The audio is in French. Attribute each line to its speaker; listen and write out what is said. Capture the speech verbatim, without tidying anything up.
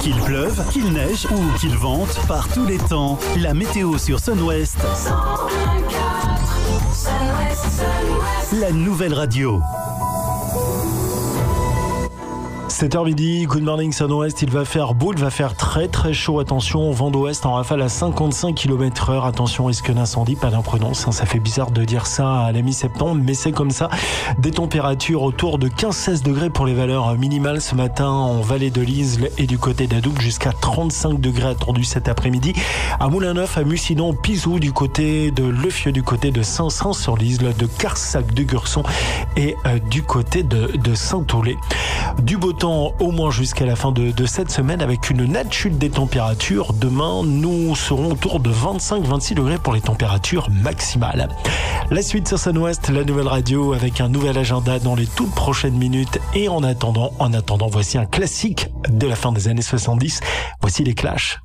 Speaker 1: Qu'il pleuve, qu'il neige ou qu'il vente, par tous les temps, la météo sur Sun West. La nouvelle radio.
Speaker 2: sept heures midi, good morning Sun West, il va faire beau, il va faire très très chaud, attention, vent d'ouest en rafale à cinquante-cinq kilomètres heure, attention, risque d'incendie, pas d'imprudence, hein, ça fait bizarre de dire ça à la mi-septembre, mais c'est comme ça, des températures autour de quinze à seize degrés pour les valeurs minimales ce matin en vallée de l'Isle et du côté d'Adoub, jusqu'à trente-cinq degrés attendus cet après-midi, à Moulin-Neuf, à Mucidon, Pizou, du côté de Lefieux, du côté de Saint-Saëns-sur-l'Isle, de Carsac, de Gurson et euh, du côté de, de Saint-Oulé. Du beau temps au moins jusqu'à la fin de, de cette semaine avec une nette chute des températures. Demain, nous serons autour de vingt-cinq à vingt-six degrés pour les températures maximales. La suite sur Sun West, la nouvelle radio avec un nouvel agenda dans les toutes prochaines minutes. Et en attendant, en attendant, voici un classique de la fin des années soixante-dix. Voici les Clash.